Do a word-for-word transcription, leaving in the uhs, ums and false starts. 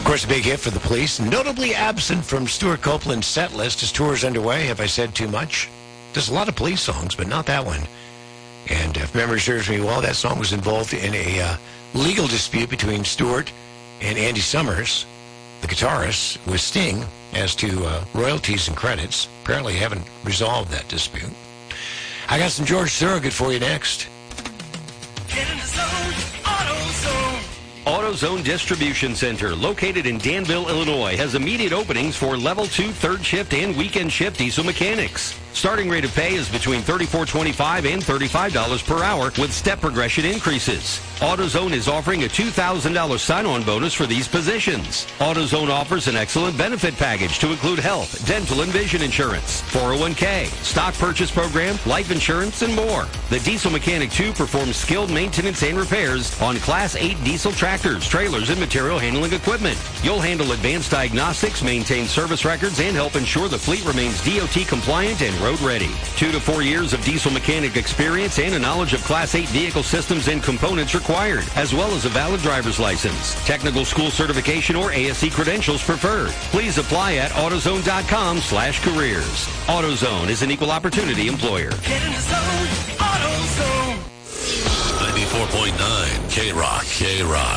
course, a big hit for the Police. Notably absent from Stuart Copeland's set list. His tour is underway. Have I said too much? There's a lot of Police songs, but not that one. And if memory serves me well, that song was involved in a uh, legal dispute between Stuart and Andy Summers, the guitarist, with Sting, as to uh, royalties and credits. Apparently haven't resolved that dispute. I got some George Thorogood for you next. Get in the zone, AutoZone. AutoZone Distribution Center, located in Danville, Illinois, has immediate openings for level two third shift and weekend shift diesel mechanics. Starting rate of pay is between thirty-four dollars and twenty-five dollars and thirty-five dollars per hour with step progression increases. AutoZone is offering a two thousand dollars sign-on bonus for these positions. AutoZone offers an excellent benefit package to include health, dental, and vision insurance, four oh one k, stock purchase program, life insurance, and more. The Diesel Mechanic two performs skilled maintenance and repairs on Class eight diesel tractors, trailers, and material handling equipment. You'll handle advanced diagnostics, maintain service records, and help ensure the fleet remains D O T compliant and road ready. Two to four years of diesel mechanic experience and a knowledge of Class eight vehicle systems and components required, as well as a valid driver's license. Technical school certification or A S E credentials preferred. Please apply at AutoZone.com slash careers. AutoZone is an equal opportunity employer. Get in the zone, AutoZone. ninety-four point nine K-Rock, K-Rock.